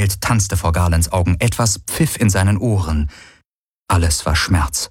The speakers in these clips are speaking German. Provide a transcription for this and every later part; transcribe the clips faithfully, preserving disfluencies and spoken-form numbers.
Welt tanzte vor Garlands Augen, etwas pfiff in seinen Ohren. Alles war Schmerz.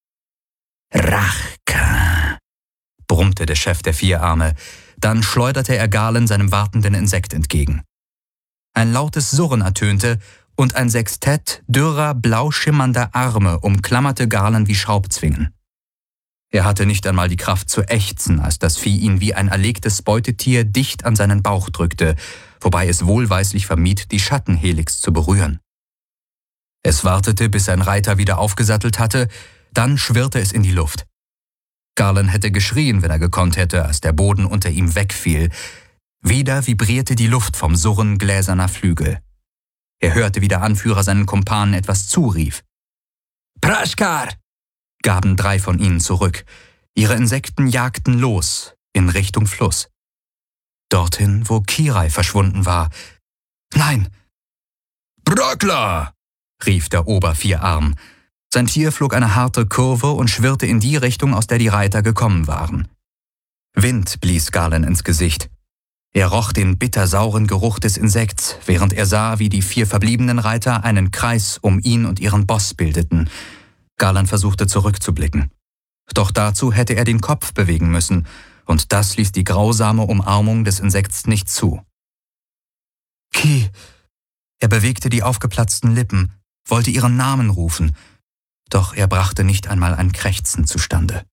»Rachka«, brummte der Chef der Vierarme. Dann schleuderte er Garland seinem wartenden Insekt entgegen. Ein lautes Surren ertönte, und ein Sextett dürrer, blau schimmernder Arme umklammerte Garland wie Schraubzwingen. Er hatte nicht einmal die Kraft zu ächzen, als das Vieh ihn wie ein erlegtes Beutetier dicht an seinen Bauch drückte, wobei es wohlweislich vermied, die Schattenhelix zu berühren. Es wartete, bis sein Reiter wieder aufgesattelt hatte, dann schwirrte es in die Luft. Garland hätte geschrien, wenn er gekonnt hätte, als der Boden unter ihm wegfiel. Wieder vibrierte die Luft vom Surren gläserner Flügel. Er hörte, wie der Anführer seinen Kumpanen etwas zurief. »Praskar«, gaben drei von ihnen zurück. Ihre Insekten jagten los, in Richtung Fluss. Dorthin, wo Kirai verschwunden war. »Nein!« »Brakla«, rief der Obervierarm. Sein Tier flog eine harte Kurve und schwirrte in die Richtung, aus der die Reiter gekommen waren. Wind blies Garland ins Gesicht. Er roch den bittersauren Geruch des Insekts, während er sah, wie die vier verbliebenen Reiter einen Kreis um ihn und ihren Boss bildeten. Garland versuchte zurückzublicken. Doch dazu hätte er den Kopf bewegen müssen, und das ließ die grausame Umarmung des Insekts nicht zu. »Ki«, er bewegte die aufgeplatzten Lippen, wollte ihren Namen rufen, doch er brachte nicht einmal ein Krächzen zustande.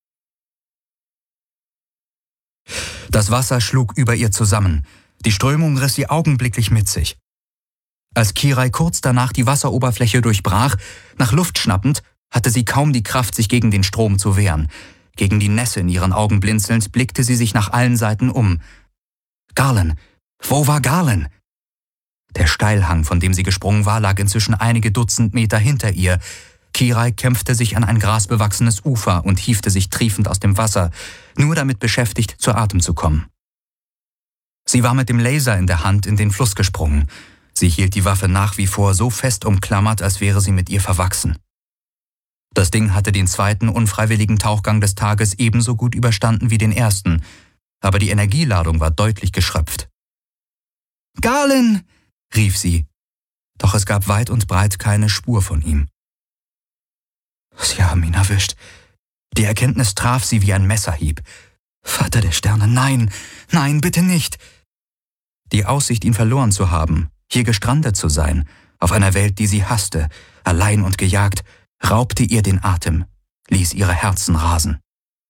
Das Wasser schlug über ihr zusammen, die Strömung riss sie augenblicklich mit sich. Als Kirai kurz danach die Wasseroberfläche durchbrach, nach Luft schnappend, hatte sie kaum die Kraft, sich gegen den Strom zu wehren. Gegen die Nässe in ihren Augen blinzelnd, blickte sie sich nach allen Seiten um. Garland! Wo war Garland? Der Steilhang, von dem sie gesprungen war, lag inzwischen einige Dutzend Meter hinter ihr. Kirai kämpfte sich an ein grasbewachsenes Ufer und hiefte sich triefend aus dem Wasser, nur damit beschäftigt, zu Atem zu kommen. Sie war mit dem Laser in der Hand in den Fluss gesprungen. Sie hielt die Waffe nach wie vor so fest umklammert, als wäre sie mit ihr verwachsen. Das Ding hatte den zweiten unfreiwilligen Tauchgang des Tages ebenso gut überstanden wie den ersten, aber die Energieladung war deutlich geschröpft. »Garland«, rief sie, doch es gab weit und breit keine Spur von ihm. Sie haben ihn erwischt. Die Erkenntnis traf sie wie ein Messerhieb. Vater der Sterne, nein, nein, bitte nicht. Die Aussicht, ihn verloren zu haben, hier gestrandet zu sein, auf einer Welt, die sie hasste, allein und gejagt, raubte ihr den Atem, ließ ihre Herzen rasen.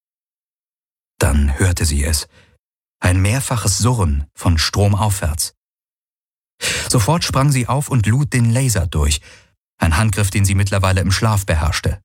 Dann hörte sie es, ein mehrfaches Surren von stromaufwärts. Sofort sprang sie auf und lud den Laser durch, ein Handgriff, den sie mittlerweile im Schlaf beherrschte.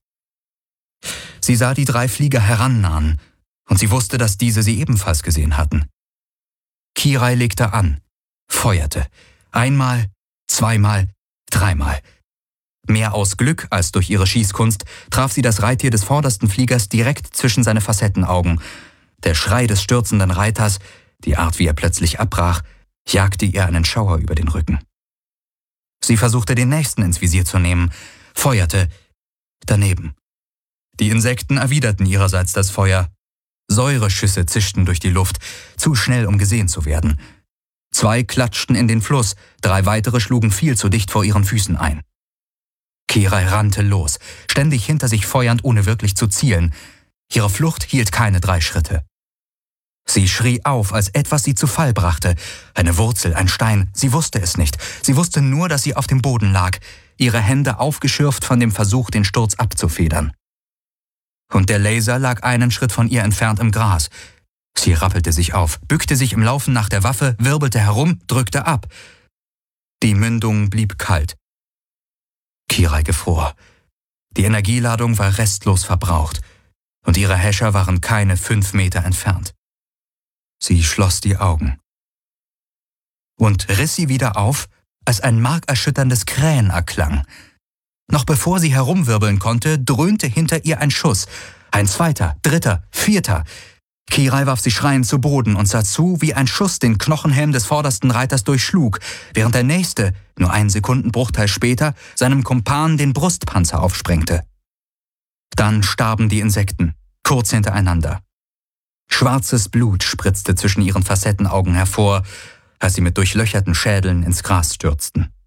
Sie sah die drei Flieger herannahen, und sie wusste, dass diese sie ebenfalls gesehen hatten. Kirai legte an, feuerte. Einmal, zweimal, dreimal. Mehr aus Glück als durch ihre Schießkunst traf sie das Reittier des vordersten Fliegers direkt zwischen seine Facettenaugen. Der Schrei des stürzenden Reiters, die Art, wie er plötzlich abbrach, jagte ihr einen Schauer über den Rücken. Sie versuchte, den nächsten ins Visier zu nehmen, feuerte, daneben. Die Insekten erwiderten ihrerseits das Feuer. Säureschüsse zischten durch die Luft, zu schnell, um gesehen zu werden. Zwei klatschten in den Fluss, drei weitere schlugen viel zu dicht vor ihren Füßen ein. Kirai rannte los, ständig hinter sich feuernd, ohne wirklich zu zielen. Ihre Flucht hielt keine drei Schritte. Sie schrie auf, als etwas sie zu Fall brachte. Eine Wurzel, ein Stein, sie wusste es nicht. Sie wusste nur, dass sie auf dem Boden lag, ihre Hände aufgeschürft von dem Versuch, den Sturz abzufedern. Und der Laser lag einen Schritt von ihr entfernt im Gras. Sie rappelte sich auf, bückte sich im Laufen nach der Waffe, wirbelte herum, drückte ab. Die Mündung blieb kalt. Kirai gefror. Die Energieladung war restlos verbraucht, und ihre Häscher waren keine fünf Meter entfernt. Sie schloss die Augen und riss sie wieder auf, als ein markerschütterndes Krähen erklang. Noch bevor sie herumwirbeln konnte, dröhnte hinter ihr ein Schuss. Ein zweiter, dritter, vierter. Kirai warf sich schreiend zu Boden und sah zu, wie ein Schuss den Knochenhelm des vordersten Reiters durchschlug, während der nächste, nur einen Sekundenbruchteil später, seinem Kumpan den Brustpanzer aufsprengte. Dann starben die Insekten, kurz hintereinander. Schwarzes Blut spritzte zwischen ihren Facettenaugen hervor, als sie mit durchlöcherten Schädeln ins Gras stürzten.